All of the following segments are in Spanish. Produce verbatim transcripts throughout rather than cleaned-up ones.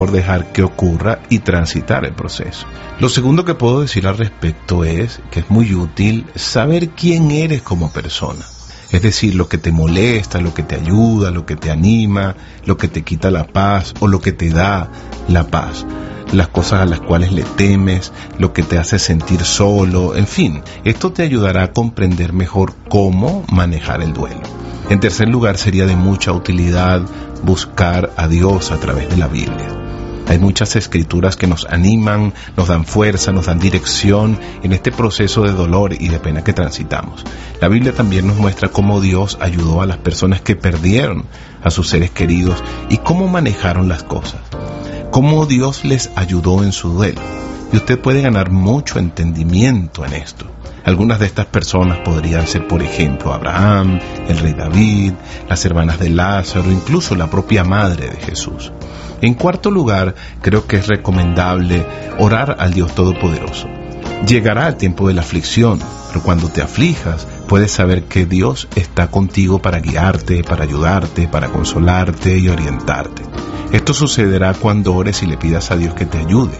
por dejar que ocurra y transitar el proceso. Lo segundo que puedo decir al respecto es que es muy útil saber quién eres como persona. Es decir, lo que te molesta, lo que te ayuda, lo que te anima, lo que te quita la paz o lo que te da la paz. Las cosas a las cuales le temes, lo que te hace sentir solo, en fin, esto te ayudará a comprender mejor cómo manejar el duelo. En tercer lugar, sería de mucha utilidad buscar a Dios a través de la Biblia. Hay muchas escrituras que nos animan, nos dan fuerza, nos dan dirección en este proceso de dolor y de pena que transitamos. La Biblia también nos muestra cómo Dios ayudó a las personas que perdieron a sus seres queridos y cómo manejaron las cosas. Cómo Dios les ayudó en su duelo. Y usted puede ganar mucho entendimiento en esto. Algunas de estas personas podrían ser, por ejemplo, Abraham, el rey David, las hermanas de Lázaro, incluso la propia madre de Jesús. En cuarto lugar, creo que es recomendable orar al Dios Todopoderoso. Llegará el tiempo de la aflicción, pero cuando te aflijas, puedes saber que Dios está contigo para guiarte, para ayudarte, para consolarte y orientarte. Esto sucederá cuando ores y le pidas a Dios que te ayude.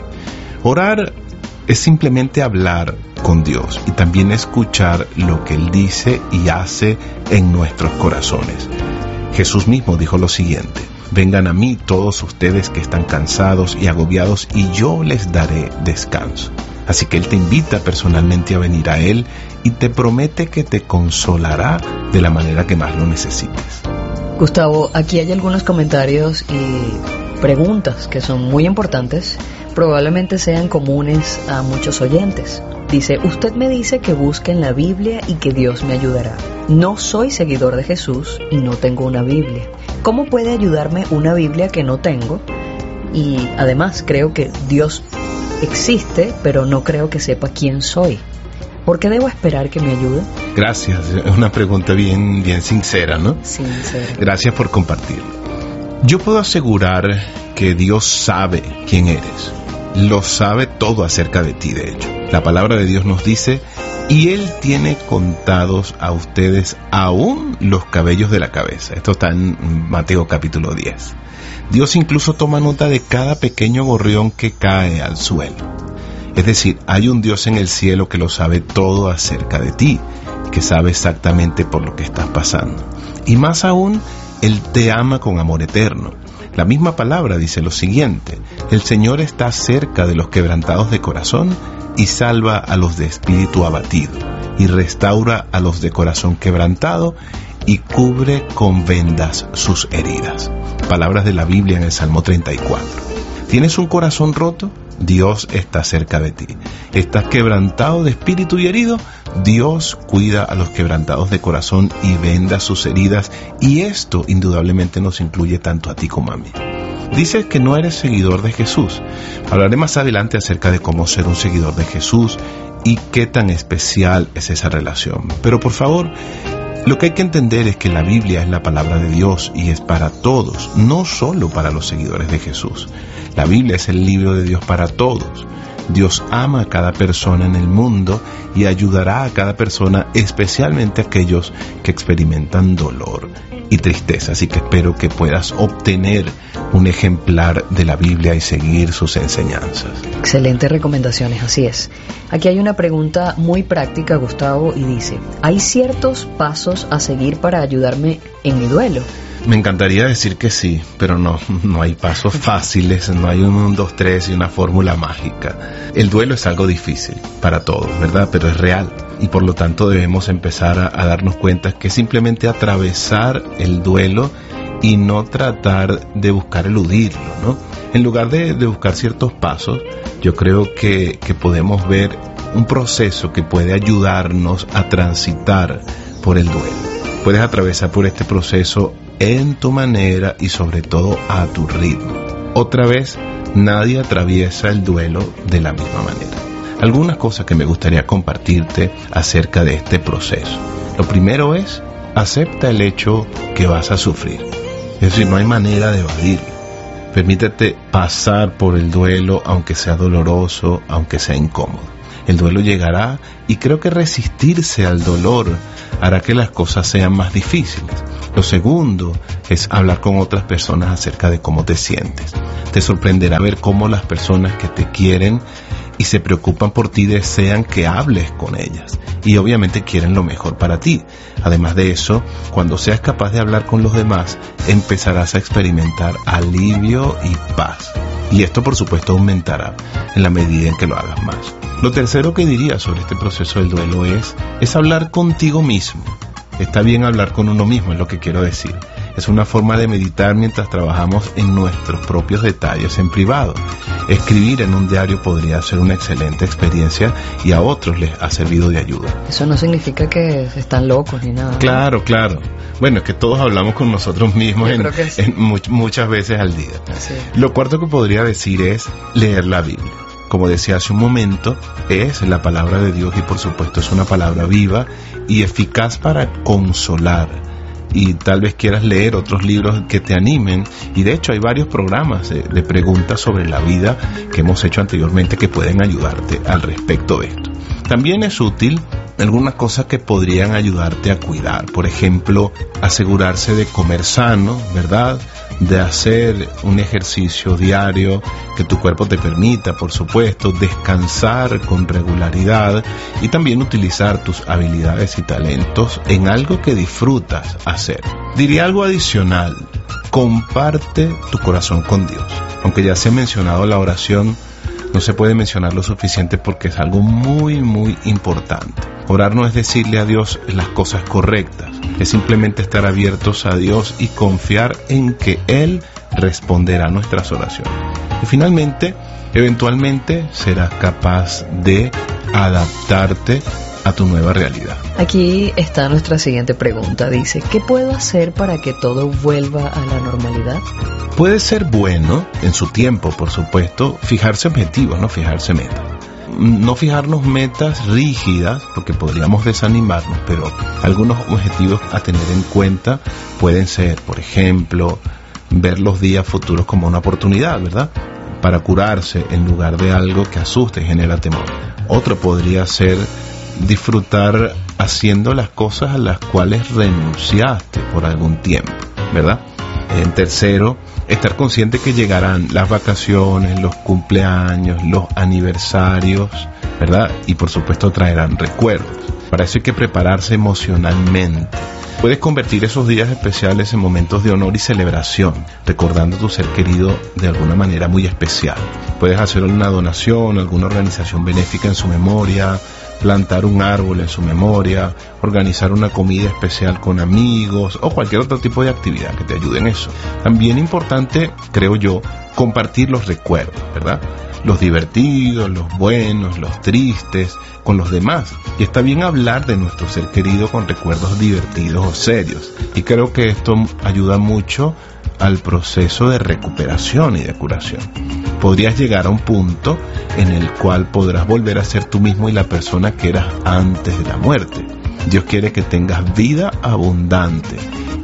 Orar es simplemente hablar con Dios y también escuchar lo que Él dice y hace en nuestros corazones. Jesús mismo dijo lo siguiente: vengan a mí todos ustedes que están cansados y agobiados y yo les daré descanso. Así que Él te invita personalmente a venir a Él y te promete que te consolará de la manera que más lo necesites. Gustavo, aquí hay algunos comentarios y preguntas que son muy importantes, probablemente sean comunes a muchos oyentes. Dice, usted me dice que busque en la Biblia y que Dios me ayudará. No soy seguidor de Jesús y no tengo una Biblia. ¿Cómo puede ayudarme una Biblia que no tengo? Y además creo que Dios existe, pero no creo que sepa quién soy. ¿Por qué debo esperar que me ayude? Gracias, es una pregunta bien, bien sincera, ¿no? Sincera. Gracias por compartirlo. Yo puedo asegurar que Dios sabe quién eres. Lo sabe todo acerca de ti, de hecho. La palabra de Dios nos dice, y Él tiene contados a ustedes aún los cabellos de la cabeza. Esto está en Mateo capítulo diez. Dios incluso toma nota de cada pequeño gorrión que cae al suelo. Es decir, hay un Dios en el cielo que lo sabe todo acerca de ti, que sabe exactamente por lo que estás pasando. Y más aún, Él te ama con amor eterno. La misma palabra dice lo siguiente: el Señor está cerca de los quebrantados de corazón y salva a los de espíritu abatido, y restaura a los de corazón quebrantado y cubre con vendas sus heridas. Palabras de la Biblia en el Salmo treinta y cuatro. ¿Tienes un corazón roto? Dios está cerca de ti. ¿Estás quebrantado de espíritu y herido? Dios cuida a los quebrantados de corazón y venda sus heridas, y esto indudablemente nos incluye tanto a ti como a mí. Dices que no eres seguidor de Jesús. Hablaré más adelante acerca de cómo ser un seguidor de Jesús y qué tan especial es esa relación. Pero por favor, lo que hay que entender es que la Biblia es la palabra de Dios y es para todos, no solo para los seguidores de Jesús. La Biblia es el libro de Dios para todos. Dios ama a cada persona en el mundo y ayudará a cada persona, especialmente a aquellos que experimentan dolor y tristeza. Así que espero que puedas obtener un ejemplar de la Biblia y seguir sus enseñanzas. Excelentes recomendaciones, así es. Aquí hay una pregunta muy práctica, Gustavo, y dice, ¿hay ciertos pasos a seguir para ayudarme en mi duelo? Me encantaría decir que sí, pero no, no hay pasos fáciles, no hay un uno, dos, tres y una fórmula mágica. El duelo es algo difícil para todos, ¿verdad? Pero es real. Y por lo tanto debemos empezar a, a darnos cuenta que simplemente atravesar el duelo y no tratar de buscar eludirlo, ¿no? En lugar de, de buscar ciertos pasos, yo creo que, que podemos ver un proceso que puede ayudarnos a transitar por el duelo. Puedes atravesar por este proceso en tu manera y sobre todo a tu ritmo. Otra vez, nadie atraviesa el duelo de la misma manera. Algunas cosas que me gustaría compartirte acerca de este proceso. Lo primero es, acepta el hecho que vas a sufrir. Es decir, no hay manera de evadirlo. Permítete pasar por el duelo, aunque sea doloroso, aunque sea incómodo. El duelo llegará y creo que resistirse al dolor hará que las cosas sean más difíciles. Lo segundo es hablar con otras personas acerca de cómo te sientes. Te sorprenderá ver cómo las personas que te quieren y se preocupan por ti desean que hables con ellas y obviamente quieren lo mejor para ti. Además de eso, cuando seas capaz de hablar con los demás, empezarás a experimentar alivio y paz. Y esto, por supuesto, aumentará en la medida en que lo hagas más. Lo tercero que diría sobre este proceso del duelo es, es hablar contigo mismo. Está bien hablar con uno mismo, es lo que quiero decir. Es una forma de meditar mientras trabajamos en nuestros propios detalles en privado. Escribir en un diario podría ser una excelente experiencia y a otros les ha servido de ayuda. Eso no significa que están locos ni nada. Claro, claro. Bueno, es que todos hablamos con nosotros mismos en, sí. en much, muchas veces al día. Sí. Lo cuarto que podría decir es leer la Biblia. Como decía hace un momento, es la palabra de Dios y por supuesto es una palabra viva y eficaz para consolar. Y tal vez quieras leer otros libros que te animen, y de hecho hay varios programas de, de preguntas sobre la vida que hemos hecho anteriormente que pueden ayudarte al respecto de esto. También es útil algunas cosas que podrían ayudarte a cuidar, por ejemplo, asegurarse de comer sano, ¿verdad? De hacer un ejercicio diario que tu cuerpo te permita, por supuesto, descansar con regularidad y también utilizar tus habilidades y talentos en algo que disfrutas hacer. Diría algo adicional, comparte tu corazón con Dios. Aunque ya se ha mencionado la oración, no se puede mencionar lo suficiente porque es algo muy, muy importante. Orar no es decirle a Dios las cosas correctas, es simplemente estar abiertos a Dios y confiar en que Él responderá a nuestras oraciones. Y finalmente, eventualmente serás capaz de adaptarte a tu nueva realidad. Aquí está nuestra siguiente pregunta. Dice, ¿qué puedo hacer para que todo vuelva a la normalidad? Puede ser bueno, en su tiempo, por supuesto, fijarse objetivos, no fijarse metas. No fijarnos metas rígidas, porque podríamos desanimarnos, pero algunos objetivos a tener en cuenta pueden ser, por ejemplo, ver los días futuros como una oportunidad, ¿verdad? Para curarse en lugar de algo que asuste y genera temor. Otro podría ser disfrutar haciendo las cosas a las cuales renunciaste por algún tiempo, ¿verdad? En tercero, estar consciente que llegarán las vacaciones, los cumpleaños, los aniversarios, ¿verdad? Y por supuesto traerán recuerdos. Para eso hay que prepararse emocionalmente. Puedes convertir esos días especiales en momentos de honor y celebración, recordando a tu ser querido de alguna manera muy especial. Puedes hacer una donación, alguna organización benéfica en su memoria, plantar un árbol en su memoria, organizar una comida especial con amigos o cualquier otro tipo de actividad que te ayude en eso. También importante, creo yo, compartir los recuerdos, ¿verdad? Los divertidos, los buenos, los tristes, con los demás. Y está bien hablar de nuestro ser querido con recuerdos divertidos o serios. Y creo que esto ayuda mucho al proceso de recuperación y de curación. Podrías llegar a un punto en el cual podrás volver a ser tú mismo y la persona que eras antes de la muerte. Dios quiere que tengas vida abundante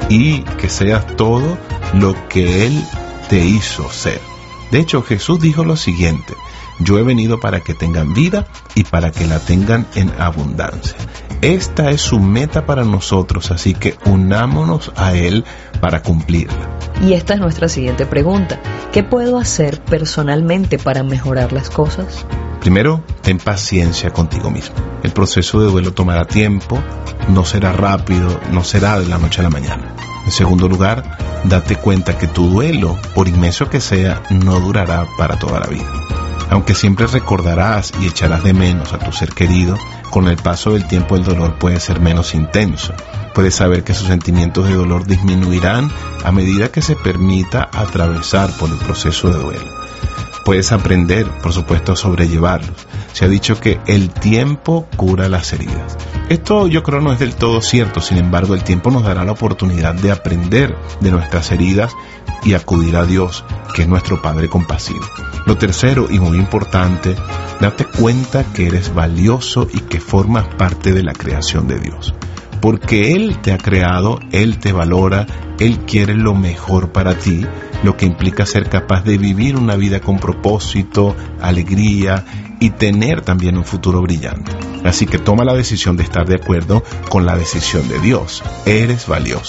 y que seas todo lo que Él te hizo ser. De hecho, Jesús dijo lo siguiente: yo he venido para que tengan vida y para que la tengan en abundancia. Esta es su meta para nosotros, así que unámonos a Él para cumplirla. Y esta es nuestra siguiente pregunta. ¿Qué puedo hacer personalmente para mejorar las cosas? Primero, ten paciencia contigo mismo. El proceso de duelo tomará tiempo, no será rápido, no será de la noche a la mañana. En segundo lugar, date cuenta que tu duelo, por inmenso que sea, no durará para toda la vida. Aunque siempre recordarás y echarás de menos a tu ser querido, con el paso del tiempo el dolor puede ser menos intenso. Puedes saber que sus sentimientos de dolor disminuirán a medida que se permita atravesar por el proceso de duelo. Puedes aprender, por supuesto, a sobrellevarlos. Se ha dicho que el tiempo cura las heridas. Esto yo creo no es del todo cierto, sin embargo el tiempo nos dará la oportunidad de aprender de nuestras heridas y acudir a Dios, que es nuestro Padre compasivo. Lo tercero y muy importante, date cuenta que eres valioso y que formas parte de la creación de Dios. Porque Él te ha creado, Él te valora, Él quiere lo mejor para ti, lo que implica ser capaz de vivir una vida con propósito, alegría y tener también un futuro brillante. Así que toma la decisión de estar de acuerdo con la decisión de Dios. Eres valioso.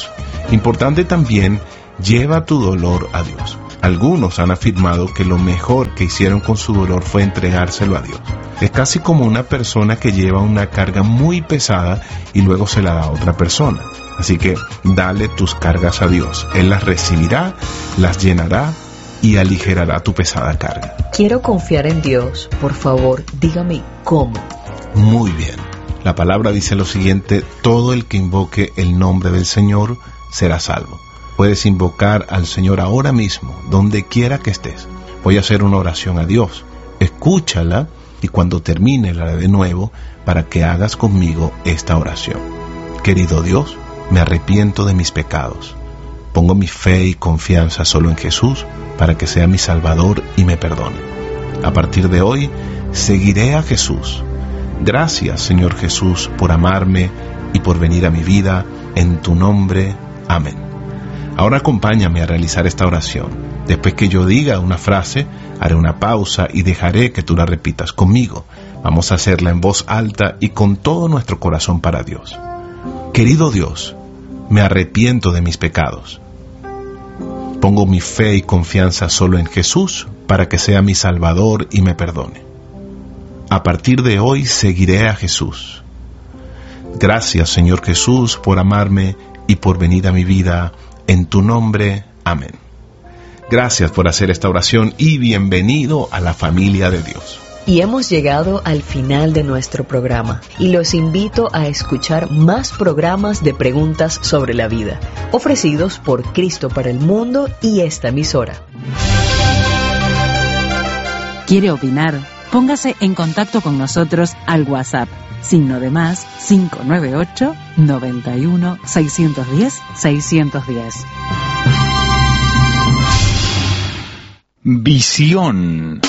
Importante también, lleva tu dolor a Dios. Algunos han afirmado que lo mejor que hicieron con su dolor fue entregárselo a Dios. Es casi como una persona que lleva una carga muy pesada y luego se la da a otra persona. Así que dale tus cargas a Dios. Él las recibirá, las llenará y aligerará tu pesada carga. Quiero confiar en Dios. Por favor, dígame cómo. Muy bien. La palabra dice lo siguiente: todo el que invoque el nombre del Señor será salvo. Puedes invocar al Señor ahora mismo, donde quiera que estés. Voy a hacer una oración a Dios. Escúchala y cuando termine la haré de nuevo para que hagas conmigo esta oración. Querido Dios, me arrepiento de mis pecados. Pongo mi fe y confianza solo en Jesús para que sea mi Salvador y me perdone. A partir de hoy, seguiré a Jesús. Gracias, Señor Jesús, por amarme y por venir a mi vida. En tu nombre, amén. Ahora acompáñame a realizar esta oración. Después que yo diga una frase, haré una pausa y dejaré que tú la repitas conmigo. Vamos a hacerla en voz alta y con todo nuestro corazón para Dios. Querido Dios, me arrepiento de mis pecados. Pongo mi fe y confianza solo en Jesús para que sea mi Salvador y me perdone. A partir de hoy seguiré a Jesús. Gracias, Señor Jesús, por amarme y por venir a mi vida. En tu nombre, amén. Gracias por hacer esta oración y bienvenido a la familia de Dios. Y hemos llegado al final de nuestro programa y los invito a escuchar más programas de preguntas sobre la vida, ofrecidos por Cristo para el Mundo y esta emisora. ¿Quiere opinar? Póngase en contacto con nosotros al WhatsApp, signo de más cinco nueve ocho, noventa y uno, seiscientos diez, seiscientos diez. Visión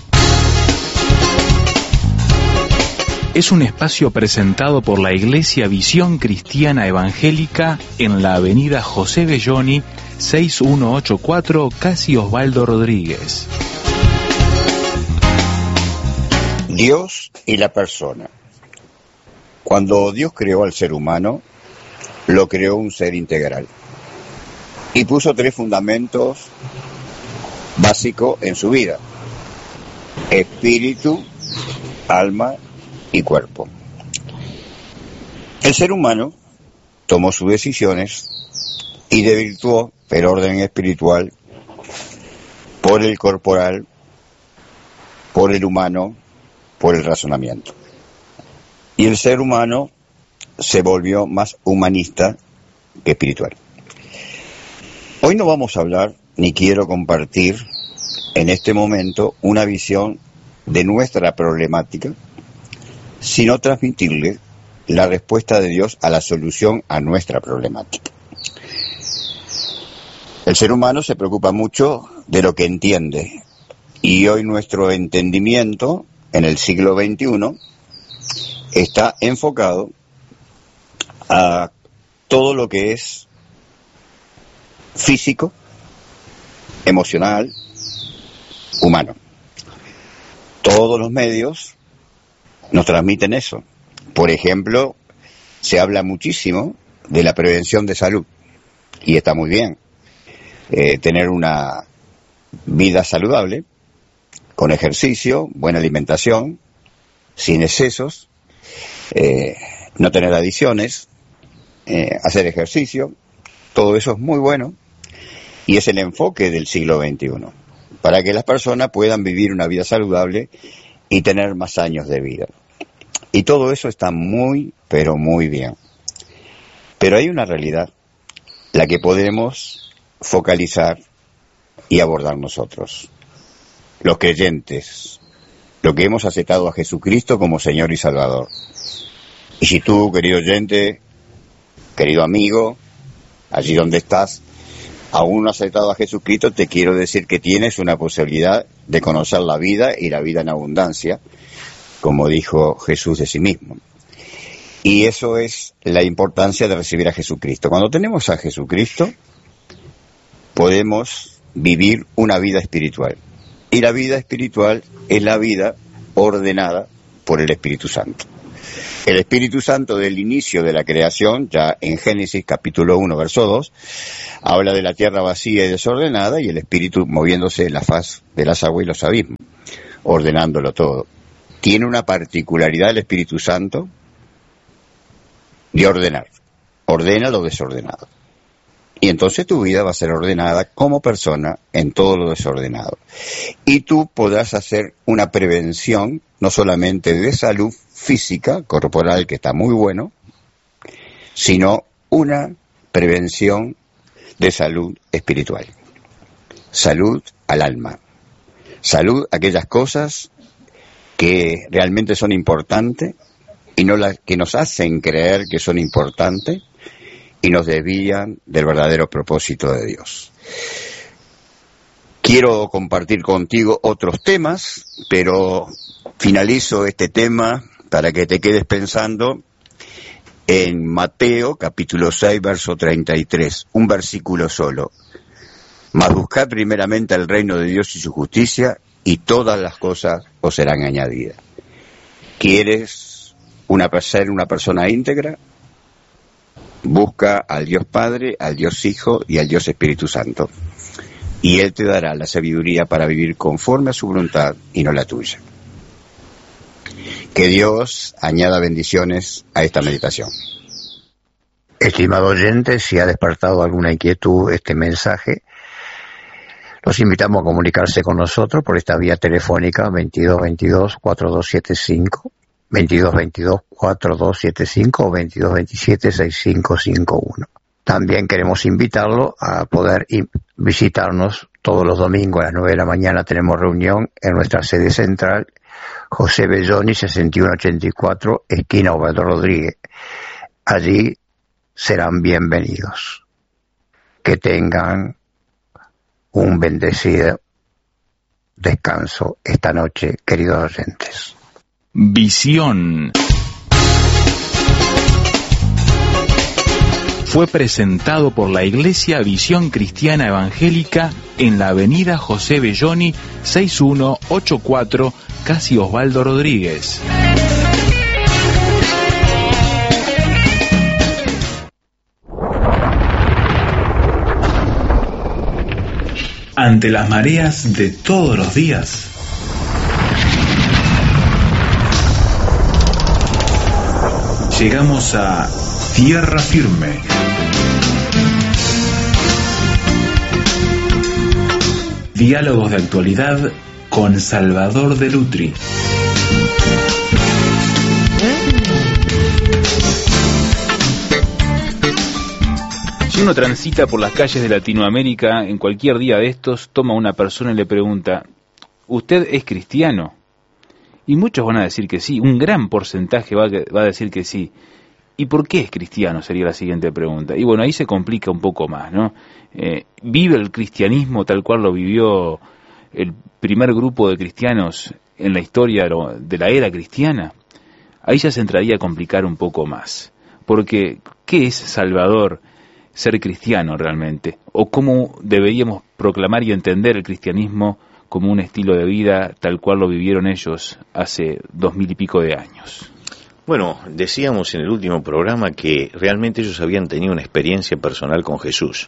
es un espacio presentado por la Iglesia Visión Cristiana Evangélica en la avenida José Belloni, seis mil ciento ochenta y cuatro, Casi Osvaldo Rodríguez. Dios y la persona. Cuando Dios creó al ser humano, lo creó un ser integral y puso tres fundamentos básicos en su vida: espíritu, alma y cuerpo. El ser humano tomó sus decisiones y desvirtuó el orden espiritual por el corporal, por el humano, por el razonamiento. Y el ser humano se volvió más humanista que espiritual. Hoy no vamos a hablar, ni quiero compartir en este momento una visión de nuestra problemática, sino transmitirle la respuesta de Dios a la solución a nuestra problemática. El ser humano se preocupa mucho de lo que entiende, y hoy nuestro entendimiento, en el siglo veintiuno, está enfocado a todo lo que es físico, emocional, humano. Todos los medios nos transmiten eso. Por ejemplo, se habla muchísimo de la prevención de salud, y está muy bien. Eh, tener una vida saludable, con ejercicio, buena alimentación, sin excesos, eh, no tener adicciones, eh, hacer ejercicio, todo eso es muy bueno, y es el enfoque del siglo veintiuno, para que las personas puedan vivir una vida saludable y tener más años de vida. Y todo eso está muy, pero muy bien. Pero hay una realidad, la que podemos focalizar y abordar nosotros, los creyentes, los que hemos aceptado a Jesucristo como Señor y Salvador. Y si tú, querido oyente, querido amigo, allí donde estás, aún no has aceptado a Jesucristo, te quiero decir que tienes una posibilidad de conocer la vida y la vida en abundancia, como dijo Jesús de sí mismo. Y eso es la importancia de recibir a Jesucristo. Cuando tenemos a Jesucristo, podemos vivir una vida espiritual. Y la vida espiritual es la vida ordenada por el Espíritu Santo. El Espíritu Santo del inicio de la creación, ya en Génesis capítulo uno, verso dos, habla de la tierra vacía y desordenada y el Espíritu moviéndose en la faz de las aguas y los abismos, ordenándolo todo. Tiene una particularidad el Espíritu Santo de ordenar. Ordena lo desordenado. Y entonces tu vida va a ser ordenada como persona en todo lo desordenado. Y tú podrás hacer una prevención, no solamente de salud física, corporal, que está muy bueno, sino una prevención de salud espiritual. Salud al alma. Salud a aquellas cosas que realmente son importantes y no las que nos hacen creer que son importantes y nos desvían del verdadero propósito de Dios. Quiero compartir contigo otros temas, pero finalizo este tema para que te quedes pensando en Mateo capítulo seis, verso treinta y tres, un versículo solo. Mas buscad primeramente el reino de Dios y su justicia, y todas las cosas os serán añadidas. ¿Quieres una, ser una persona íntegra? Busca al Dios Padre, al Dios Hijo y al Dios Espíritu Santo. Y Él te dará la sabiduría para vivir conforme a su voluntad y no la tuya. Que Dios añada bendiciones a esta meditación. Estimado oyente, si ha despertado alguna inquietud este mensaje, los invitamos a comunicarse con nosotros por esta vía telefónica veintidós veintidós, cuarenta y dos setenta y cinco, veintidós veintidós, cuarenta y dos setenta y cinco o veintidós veintisiete, sesenta y cinco cincuenta y uno. También queremos invitarlo a poder visitarnos todos los domingos a las nueve de la mañana. Tenemos reunión en nuestra sede central, José Belloni, sesenta y uno ochenta y cuatro, esquina Osvaldo Rodríguez. Allí serán bienvenidos. Que tengan un bendecido descanso esta noche, queridos oyentes. Visión fue presentado por la Iglesia Visión Cristiana Evangélica en la avenida José Belloni, sesenta y uno ochenta y cuatro, casi Osvaldo Rodríguez. Ante las mareas de todos los días, llegamos a tierra firme. Diálogos de actualidad con Salvador de Lutri. Si uno transita por las calles de Latinoamérica, en cualquier día de estos, toma a una persona y le pregunta: ¿usted es cristiano? Y muchos van a decir que sí, un gran porcentaje va a, va a decir que sí. ¿Y por qué es cristiano? Sería la siguiente pregunta. Y bueno, ahí se complica un poco más, ¿no? Eh, ¿Vive el cristianismo tal cual lo vivió el primer grupo de cristianos en la historia de la era cristiana? Ahí ya se entraría a complicar un poco más. Porque, ¿qué es Salvador ser cristiano realmente? ¿O cómo deberíamos proclamar y entender el cristianismo como un estilo de vida tal cual lo vivieron ellos hace dos mil y pico de años? Bueno, decíamos en el último programa que realmente ellos habían tenido una experiencia personal con Jesús,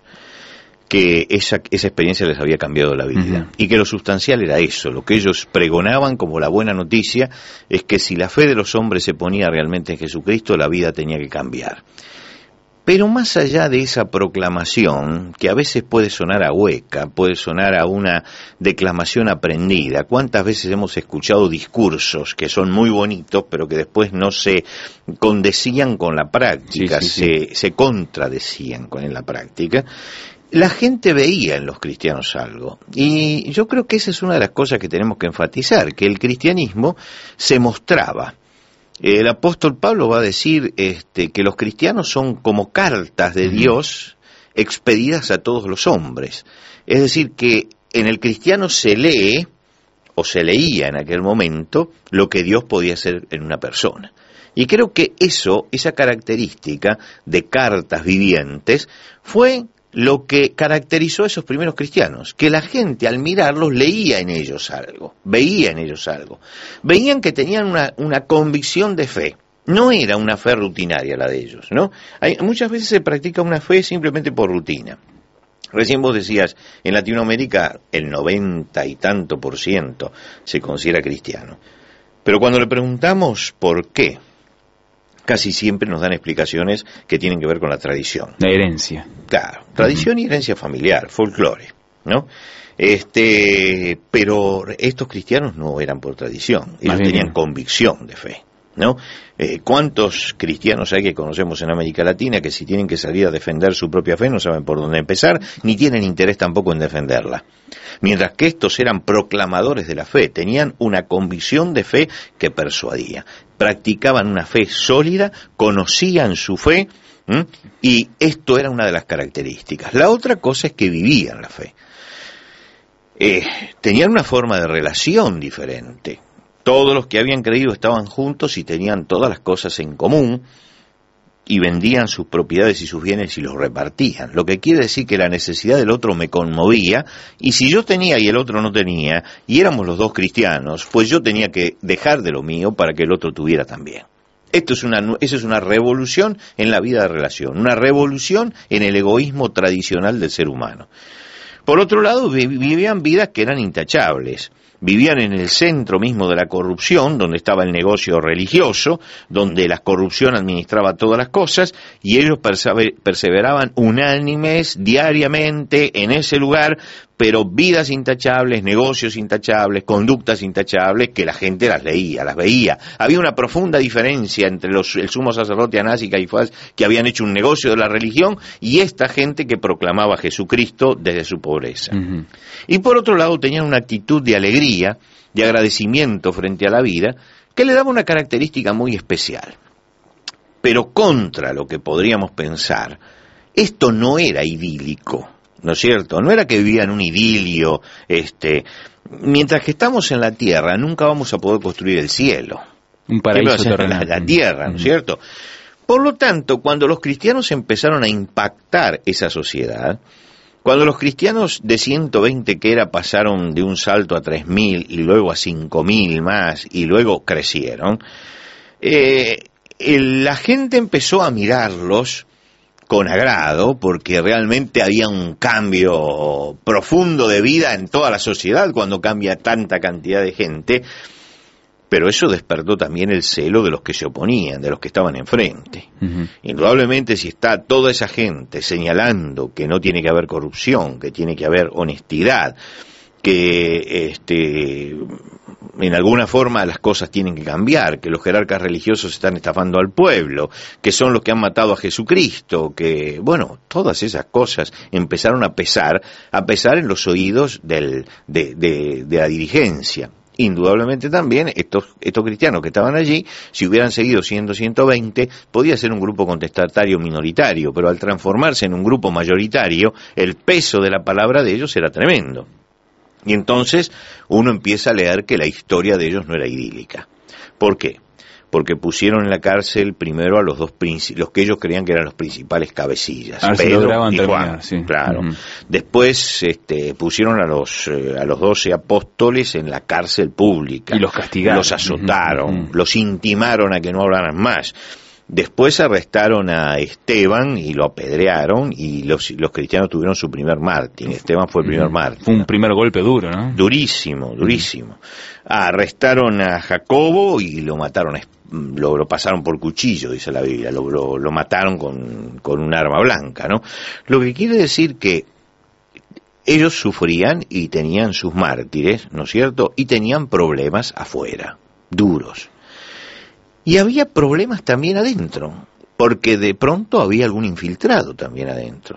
que esa, esa experiencia les había cambiado la vida, uh-huh. Y que lo sustancial era eso, lo que ellos pregonaban como la buena noticia, es que si la fe de los hombres se ponía realmente en Jesucristo, la vida tenía que cambiar. Pero más allá de esa proclamación, que a veces puede sonar a hueca, puede sonar a una declamación aprendida, ¿cuántas veces hemos escuchado discursos que son muy bonitos, pero que después no se condecían con la práctica, sí, sí, se, sí. se contradecían con la práctica? La gente veía en los cristianos algo, y yo creo que esa es una de las cosas que tenemos que enfatizar, que el cristianismo se mostraba. El apóstol Pablo va a decir este, que los cristianos son como cartas de Dios expedidas a todos los hombres. Es decir, que en el cristiano se lee, o se leía en aquel momento, lo que Dios podía hacer en una persona. Y creo que eso, esa característica de cartas vivientes, fue lo que caracterizó a esos primeros cristianos, que la gente al mirarlos leía en ellos algo, veía en ellos algo, veían que tenían una, una convicción de fe, No era una fe rutinaria la de ellos, ¿no? Hay, muchas veces se practica una fe simplemente por rutina. Recién vos decías, en Latinoamérica el noventa y tanto por ciento se considera cristiano. Pero cuando le preguntamos por qué, casi siempre nos dan explicaciones que tienen que ver con la tradición. La herencia. Claro, tradición y herencia familiar, folclore, ¿no? Este, pero estos cristianos no eran por tradición, ellos tenían convicción de fe, ¿no? Eh, ¿Cuántos cristianos hay que conocemos en América Latina que si tienen que salir a defender su propia fe no saben por dónde empezar, ni tienen interés tampoco en defenderla? Mientras que estos eran proclamadores de la fe, tenían una convicción de fe que persuadía, practicaban una fe sólida, conocían su fe, ¿m? Y esto era una de las características. La otra cosa es que vivían la fe. Eh, tenían una forma de relación diferente. Todos los que habían creído estaban juntos y tenían todas las cosas en común y vendían sus propiedades y sus bienes y los repartían. Lo que quiere decir que la necesidad del otro me conmovía, y si yo tenía y el otro no tenía, y éramos los dos cristianos, pues yo tenía que dejar de lo mío para que el otro tuviera también. Esto es una, eso es una revolución en la vida de relación, una revolución en el egoísmo tradicional del ser humano. Por otro lado, vivían vidas que eran intachables. Vivían en el centro mismo de la corrupción, donde estaba el negocio religioso, donde la corrupción administraba todas las cosas, y ellos perseveraban unánimes diariamente en ese lugar, pero vidas intachables, negocios intachables, conductas intachables, que la gente las leía, las veía. Había una profunda diferencia entre los, el sumo sacerdote Anás y Caifás, que habían hecho un negocio de la religión, y esta gente que proclamaba a Jesucristo desde su pobreza. Uh-huh. Y por otro lado tenían una actitud de alegría, de agradecimiento frente a la vida, que le daba una característica muy especial. Pero contra lo que podríamos pensar, esto no era idílico, ¿no es cierto? No era que vivían un idilio, este, mientras que estamos en la tierra nunca vamos a poder construir el cielo. Un paraíso terrenal. La, la tierra, ¿no es cierto? Por lo tanto, cuando los cristianos empezaron a impactar esa sociedad, cuando los cristianos de ciento veinte que era pasaron de un salto a tres mil y luego a cinco mil más y luego crecieron, eh, el, la gente empezó a mirarlos con agrado porque realmente había un cambio profundo de vida en toda la sociedad cuando cambia tanta cantidad de gente, pero eso despertó también el celo de los que se oponían, de los que estaban enfrente. Uh-huh. Indudablemente, si está toda esa gente señalando que no tiene que haber corrupción, que tiene que haber honestidad, que este, en alguna forma las cosas tienen que cambiar, que los jerarcas religiosos están estafando al pueblo, que son los que han matado a Jesucristo, que, bueno, todas esas cosas empezaron a pesar, a pesar en los oídos del, de, de, de la dirigencia. Indudablemente también estos, estos cristianos que estaban allí, si hubieran seguido siendo ciento veinte, podía ser un grupo contestatario minoritario, pero al transformarse en un grupo mayoritario, el peso de la palabra de ellos era tremendo. Y entonces uno empieza a leer que la historia de ellos no era idílica. ¿Por qué? Porque pusieron en la cárcel primero a los dos princi- los que ellos creían que eran los principales cabecillas, ah, Pedro y terminar, Juan, sí. Claro. Uh-huh. Después este, pusieron a los eh, a los doce apóstoles en la cárcel pública y los castigaron, los azotaron, uh-huh. los intimaron a que no hablaran más. Después arrestaron a Esteban y lo apedrearon, y los, los cristianos tuvieron su primer mártir. Esteban fue el primer mártir. Fue un primer golpe duro, ¿no? Durísimo, durísimo. Arrestaron a Jacobo y lo mataron, lo, lo pasaron por cuchillo, dice la Biblia, lo, lo, lo mataron con, con un arma blanca, ¿no? Lo que quiere decir que ellos sufrían y tenían sus mártires, ¿no es cierto? Y tenían problemas afuera, duros. Y había problemas también adentro, porque de pronto había algún infiltrado también adentro.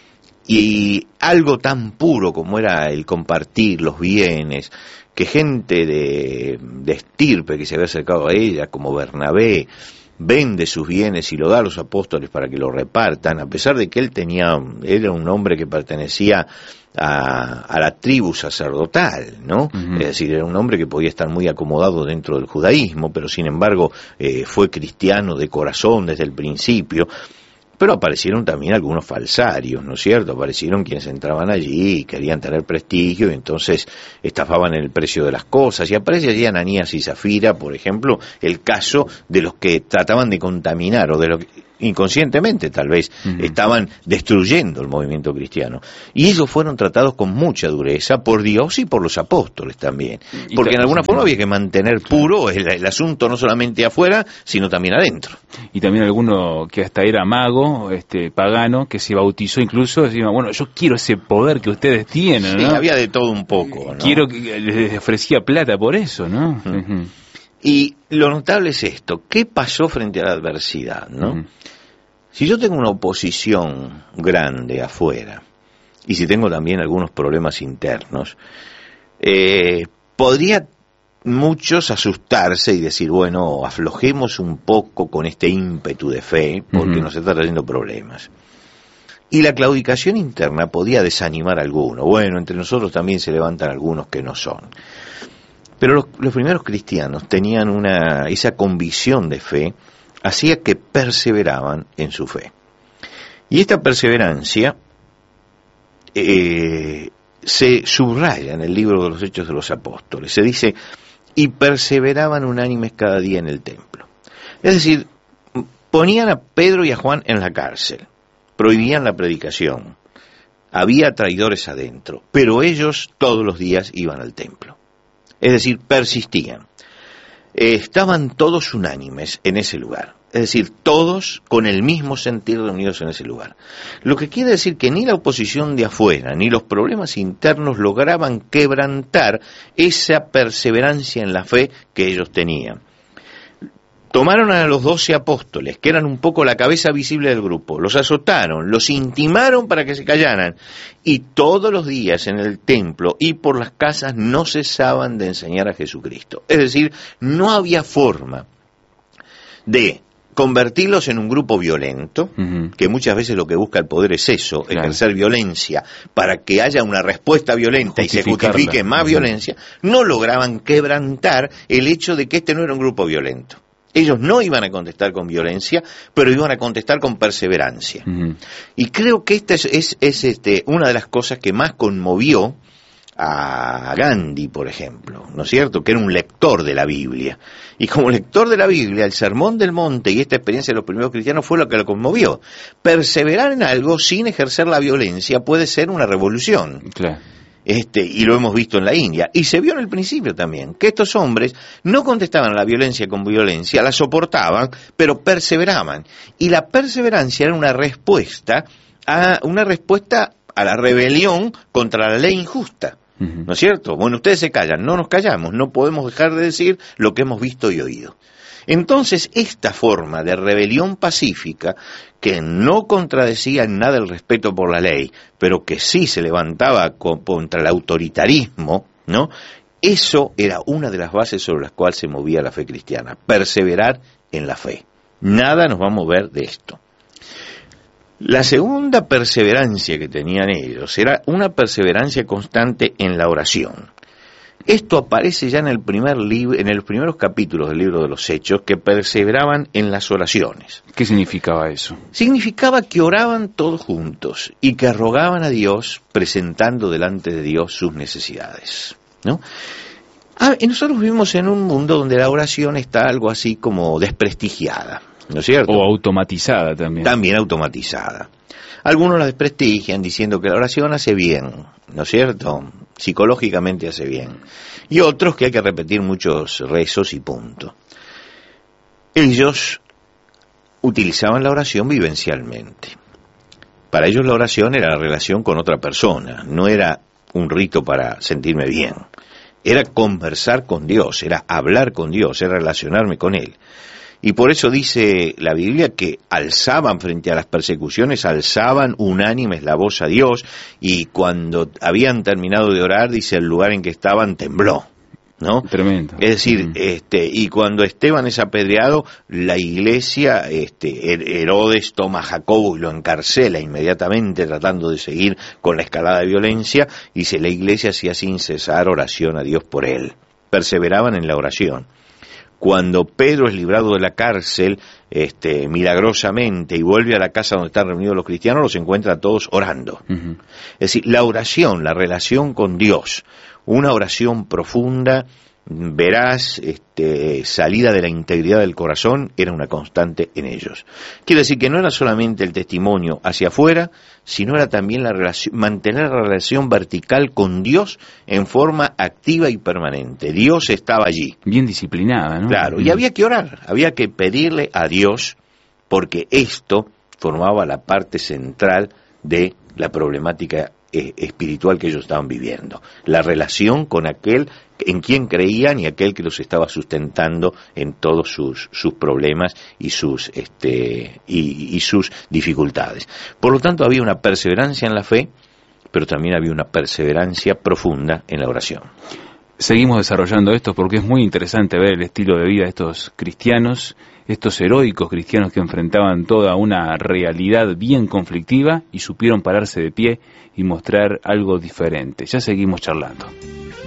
Y algo tan puro como era el compartir los bienes, que gente de, de estirpe que se había acercado a ella, como Bernabé, vende sus bienes y lo da a los apóstoles para que lo repartan, a pesar de que él tenía, él era un hombre que pertenecía a, a la tribu sacerdotal, ¿no? Uh-huh. Es decir, era un hombre que podía estar muy acomodado dentro del judaísmo, pero sin embargo eh, fue cristiano de corazón desde el principio. Pero aparecieron también algunos falsarios, ¿no es cierto? Aparecieron quienes entraban allí y querían tener prestigio y entonces estafaban en el precio de las cosas. Y aparece allí Ananías y Zafira, por ejemplo, el caso de los que trataban de contaminar o de lo que inconscientemente tal vez uh-huh. estaban destruyendo el movimiento cristiano. Y ellos fueron tratados con mucha dureza por Dios y por los apóstoles también. Y porque en alguna forma había que mantener puro el, el asunto no solamente afuera, sino también adentro. Y también alguno que hasta era mago, este pagano, que se bautizó incluso, decía, bueno, yo quiero ese poder que ustedes tienen, ¿no? Sí, había de todo un poco, ¿no? Quiero que les ofrecía plata por eso, ¿no? Uh-huh. Uh-huh. Y lo notable es esto, ¿qué pasó frente a la adversidad, no? Uh-huh. Si yo tengo una oposición grande afuera, y si tengo también algunos problemas internos, eh, podría muchos asustarse y decir, bueno, aflojemos un poco con este ímpetu de fe, porque uh-huh. nos está trayendo problemas. Y la claudicación interna podía desanimar a alguno. Bueno, entre nosotros también se levantan algunos que no son. Pero los, los primeros cristianos tenían una esa convicción de fe, hacía que perseveraban en su fe. Y esta perseverancia eh, se subraya en el libro de los Hechos de los Apóstoles. Se dice, y perseveraban unánimes cada día en el templo. Es decir, ponían a Pedro y a Juan en la cárcel, prohibían la predicación, había traidores adentro, pero ellos todos los días iban al templo. Es decir, persistían. Eh, estaban todos unánimes en ese lugar, es decir, todos con el mismo sentir reunidos en ese lugar. Lo que quiere decir que ni la oposición de afuera, ni los problemas internos lograban quebrantar esa perseverancia en la fe que ellos tenían. Tomaron a los doce apóstoles, que eran un poco la cabeza visible del grupo, los azotaron, los intimaron para que se callaran, y todos los días en el templo y por las casas no cesaban de enseñar a Jesucristo. Es decir, no había forma de convertirlos en un grupo violento, uh-huh. que muchas veces lo que busca el poder es eso, claro. ejercer violencia para que haya una respuesta violenta y se justifique más uh-huh. violencia. No lograban quebrantar el hecho de que este no era un grupo violento. Ellos no iban a contestar con violencia, pero iban a contestar con perseverancia. Uh-huh. Y creo que esta es, es, es este, una de las cosas que más conmovió a Gandhi, por ejemplo, ¿no es cierto?, que era un lector de la Biblia. Y como lector de la Biblia, el Sermón del Monte y esta experiencia de los primeros cristianos fue lo que lo conmovió. Perseverar en algo sin ejercer la violencia puede ser una revolución. Claro. Este, y lo hemos visto en la India, y se vio en el principio también, que estos hombres no contestaban a la violencia con violencia, la soportaban, pero perseveraban, y la perseverancia era una respuesta a una respuesta a la rebelión contra la ley injusta, uh-huh. ¿no es cierto? Bueno, ustedes se callan, no nos callamos, no podemos dejar de decir lo que hemos visto y oído. Entonces, esta forma de rebelión pacífica, que no contradecía en nada el respeto por la ley, pero que sí se levantaba contra el autoritarismo, ¿no? Eso era una de las bases sobre las cuales se movía la fe cristiana, perseverar en la fe. Nada nos va a mover de esto. La segunda perseverancia que tenían ellos era una perseverancia constante en la oración. Esto aparece ya en el primer libro, en los primeros capítulos del libro de los Hechos, que perseveraban en las oraciones. ¿Qué significaba eso? Significaba que oraban todos juntos y que rogaban a Dios presentando delante de Dios sus necesidades, ¿no? Ah, y nosotros vivimos en un mundo donde la oración está algo así como desprestigiada, ¿no es cierto? O automatizada también. También automatizada. Algunos la desprestigian diciendo que la oración hace bien, ¿no es cierto? Psicológicamente hace bien. Y otros que hay que repetir muchos rezos y punto. Ellos utilizaban la oración vivencialmente. Para ellos la oración era la relación con otra persona, no era un rito para sentirme bien. Era conversar con Dios, era hablar con Dios, era relacionarme con Él. Y por eso dice la Biblia que alzaban frente a las persecuciones, alzaban unánimes la voz a Dios, y cuando habían terminado de orar, dice, el lugar en que estaban tembló, ¿no? Tremendo. Es decir, mm. este, y cuando Esteban es apedreado, la iglesia, este, Herodes toma a Jacobo y lo encarcela inmediatamente, tratando de seguir con la escalada de violencia, y dice, la iglesia hacía sin cesar oración a Dios por él. Perseveraban en la oración. Cuando Pedro es librado de la cárcel, este, milagrosamente, y vuelve a la casa donde están reunidos los cristianos, los encuentra a todos orando. Uh-huh. Es decir, la oración, la relación con Dios, una oración profunda, veraz, este, salida de la integridad del corazón, era una constante en ellos. Quiere decir que no era solamente el testimonio hacia afuera, sino era también la relación, mantener la relación vertical con Dios en forma activa y permanente. Dios estaba allí. Bien disciplinada, ¿no? Claro, y había que orar, había que pedirle a Dios, porque esto formaba la parte central de la problemática eh, espiritual que ellos estaban viviendo. La relación con aquel en quien creían y aquel que los estaba sustentando en todos sus, sus problemas y sus, este, y, y sus dificultades. Por lo tanto, había una perseverancia en la fe, pero también había una perseverancia profunda en la oración. Seguimos desarrollando esto porque es muy interesante ver el estilo de vida de estos cristianos, estos heroicos cristianos que enfrentaban toda una realidad bien conflictiva y supieron pararse de pie y mostrar algo diferente. Ya seguimos charlando.